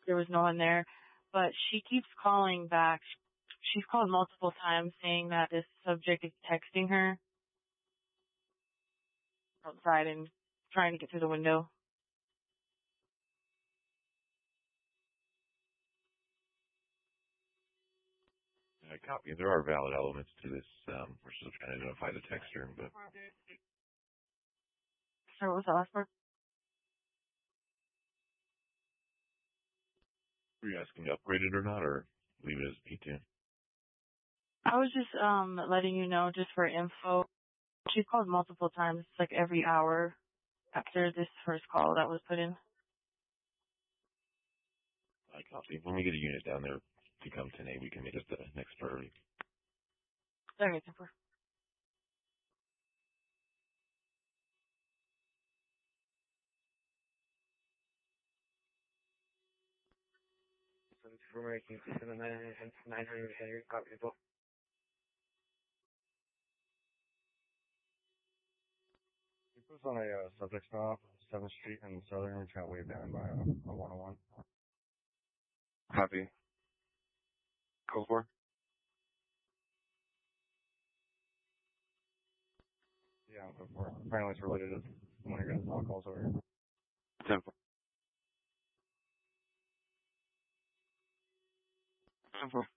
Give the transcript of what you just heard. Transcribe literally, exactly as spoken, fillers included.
there was no one there. But she keeps calling back. She's called multiple times saying that this subject is texting her outside and trying to get through the window. I copy. There are valid elements to this. Um, we're still trying to identify the texter, but. Sorry, what was the last part? Were you asking to upgrade it or not, or leave it as P two? I was just um letting you know, just for info. She's called multiple times, like every hour after this first call that was put in. I copy. When we get a unit down there to come ten A, we can make it the next priority. Okay, super. For making seven nine hundred Henry copy book. He puts on a uh, subject stop, seventh Street and Southern, which got waved down by a, a one oh one. Copy. Go for. Yeah, go for it. Apparently it's related to one of your guys' calls over. ten four. ten four.